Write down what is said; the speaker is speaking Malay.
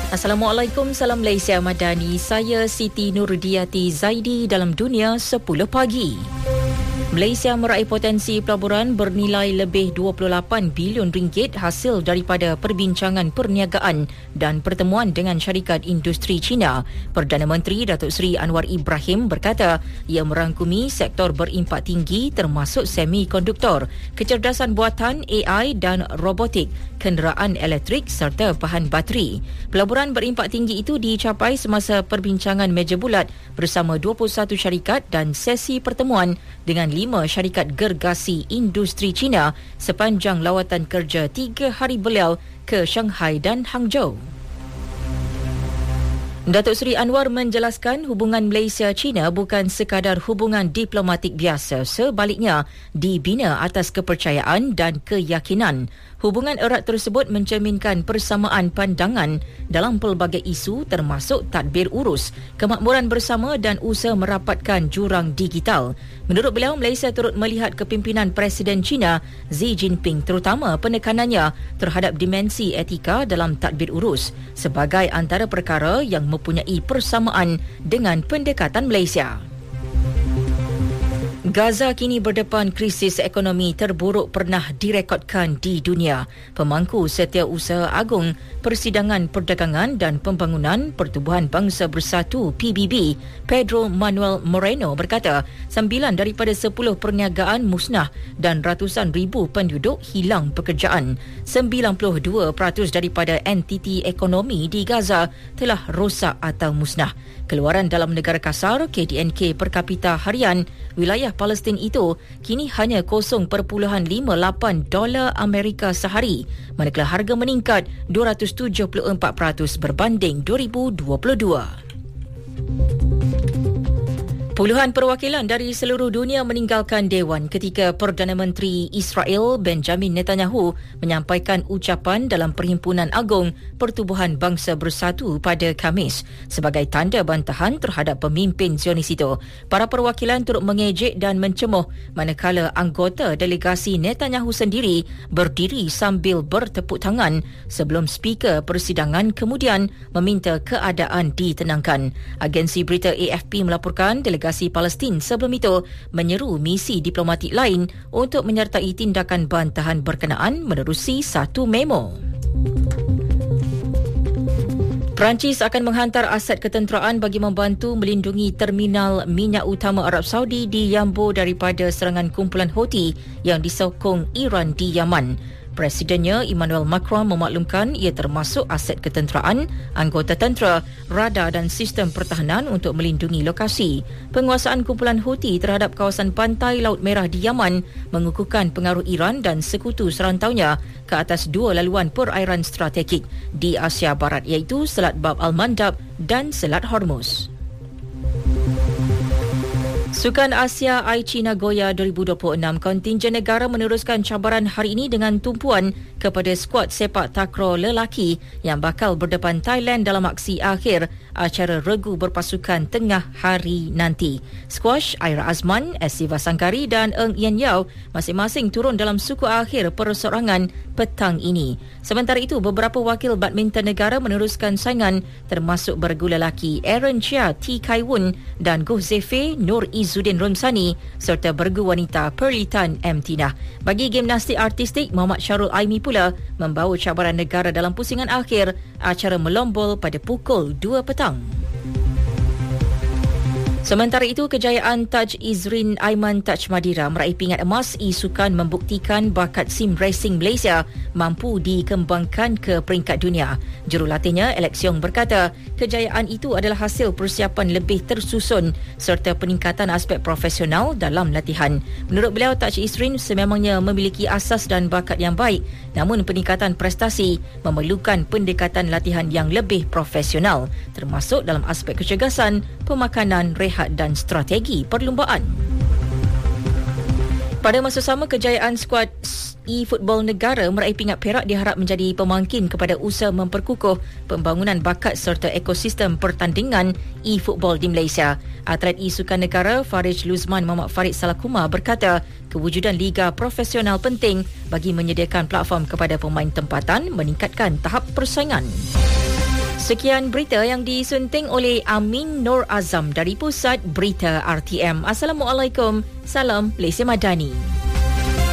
Assalamualaikum, salam Malaysia Madani. Saya Siti Nurdiati Zaidi dalam Dunia 10 Pagi. Malaysia meraih potensi pelaburan bernilai lebih 28 bilion ringgit hasil daripada perbincangan perniagaan dan pertemuan dengan syarikat industri China. Perdana Menteri Datuk Seri Anwar Ibrahim berkata ia merangkumi sektor berimpak tinggi termasuk semikonduktor, kecerdasan buatan AI dan robotik, kenderaan elektrik serta bahan bateri. Pelaburan berimpak tinggi itu dicapai semasa perbincangan meja bulat bersama 21 syarikat dan sesi pertemuan dengan 5 syarikat gergasi industri China sepanjang lawatan kerja 3 hari beliau ke Shanghai dan Hangzhou. Datuk Seri Anwar menjelaskan hubungan Malaysia-China bukan sekadar hubungan diplomatik biasa, sebaliknya dibina atas kepercayaan dan keyakinan. Hubungan erat tersebut mencerminkan persamaan pandangan dalam pelbagai isu termasuk tadbir urus, kemakmuran bersama dan usaha merapatkan jurang digital. Menurut beliau, Malaysia turut melihat kepimpinan Presiden China Xi Jinping terutama penekanannya terhadap dimensi etika dalam tadbir urus sebagai antara perkara yang mempunyai persamaan dengan pendekatan Malaysia. Gaza kini berdepan krisis ekonomi terburuk pernah direkodkan di dunia. Pemangku Setiausaha Agung Persidangan Perdagangan dan Pembangunan Pertubuhan Bangsa Bersatu PBB, Pedro Manuel Moreno berkata 9 daripada 10 perniagaan musnah dan ratusan ribu penduduk hilang pekerjaan. 92% daripada entiti ekonomi di Gaza telah rosak atau musnah. Keluaran dalam negara kasar KDNK per kapita harian wilayah Palestin itu kini hanya $0.58 Amerika sehari, manakala harga meningkat 274% berbanding 2022. Puluhan perwakilan dari seluruh dunia meninggalkan Dewan ketika Perdana Menteri Israel Benjamin Netanyahu menyampaikan ucapan dalam Perhimpunan Agung Pertubuhan Bangsa Bersatu pada Khamis sebagai tanda bantahan terhadap pemimpin Zionis itu. Para perwakilan turut mengejek dan mencemuh manakala anggota delegasi Netanyahu sendiri berdiri sambil bertepuk tangan sebelum speaker persidangan kemudian meminta keadaan ditenangkan. Agensi berita AFP melaporkan delegasi Palestin sebelum itu menyeru misi diplomatik lain untuk menyertai tindakan bantahan berkenaan menerusi satu memo. Perancis akan menghantar aset ketenteraan bagi membantu melindungi terminal minyak utama Arab Saudi di Yambo daripada serangan kumpulan Houthi yang disokong Iran di Yaman. Presidennya Emmanuel Macron memaklumkan ia termasuk aset ketenteraan, anggota tentera, radar dan sistem pertahanan untuk melindungi lokasi. Penguasaan kumpulan Houthi terhadap kawasan pantai Laut Merah di Yaman mengukuhkan pengaruh Iran dan sekutu serantaunya ke atas 2 laluan perairan strategik di Asia Barat iaitu Selat Bab al-Mandab dan Selat Hormuz. Sukan Asia Aichi Nagoya 2026, kontingen negara meneruskan cabaran hari ini dengan tumpuan kepada skuad sepak takraw lelaki yang bakal berdepan Thailand dalam aksi akhir acara regu berpasukan tengah hari nanti. Squash, Aira Azman, Siva Sangkari dan Eng Yen Yao masing-masing turun dalam suku akhir perseorangan petang ini. Sementara itu, beberapa wakil badminton negara meneruskan saingan termasuk bergu lelaki Aaron Chia, T. Kai Woon dan Goh Zefe, Nur Izzuddin Romsani serta bergu wanita Pearly Tan M. Tina. Bagi gimnastik artistik, Muhammad Syarul Aimi pula membawa cabaran negara dalam pusingan akhir acara melombol pada pukul 2 petang. Sementara itu, kejayaan Taj Izrin Aiman Taj Madira meraih pingat emas isukan membuktikan bakat sim racing Malaysia mampu dikembangkan ke peringkat dunia. Jurulatihnya, Alex Yong berkata, kejayaan itu adalah hasil persiapan lebih tersusun serta peningkatan aspek profesional dalam latihan. Menurut beliau, Taj Izrin sememangnya memiliki asas dan bakat yang baik, namun peningkatan prestasi memerlukan pendekatan latihan yang lebih profesional, termasuk dalam aspek kecergasan, pemakanan, rehat dan strategi perlumbaan. Pada masa sama, kejayaan skuad e-football negara meraih pingat perak diharap menjadi pemangkin kepada usaha memperkukuh pembangunan bakat serta ekosistem pertandingan e-football di Malaysia. Atlet e-sukan negara Farid Luzman Muhammad Farid Salakuma berkata, kewujudan liga profesional penting bagi menyediakan platform kepada pemain tempatan meningkatkan tahap persaingan. Sekian berita yang disunting oleh Amin Nur Azam dari Pusat Berita RTM. Assalamualaikum. Salam Malaysia Madani.